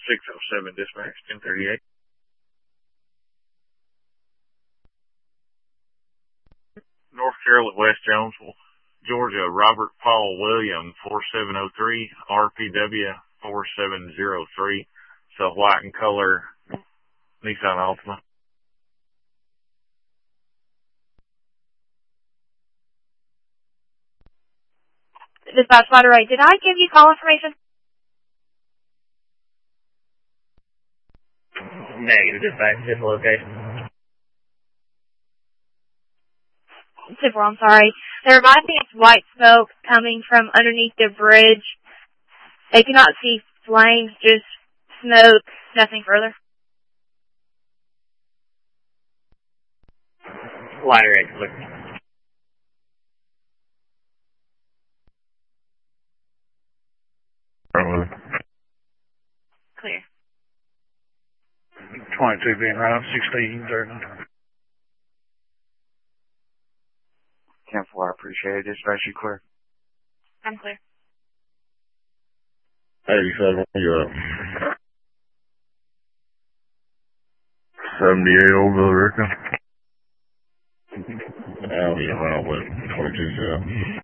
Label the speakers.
Speaker 1: 607 dispatch, 1038. North Carolina, West Jonesville, Georgia, Robert Paul William, 4703, RPW 4703. It's a white and color Nissan Altima.
Speaker 2: Dispatch ladder right. Did I give you call information?
Speaker 3: Negative, dispatch, just location.
Speaker 2: Super, I'm sorry. There might be white smoke coming from underneath the bridge. They cannot see flames, just smoke, nothing further.
Speaker 3: Ladder right, look.
Speaker 2: Clear.
Speaker 1: 22 being right, 16, 30. 10-4, I appreciate it. Dispatch, you clear?
Speaker 2: I'm clear.
Speaker 1: 87, you're up. 78 over the record. Oh, yeah, well, 22,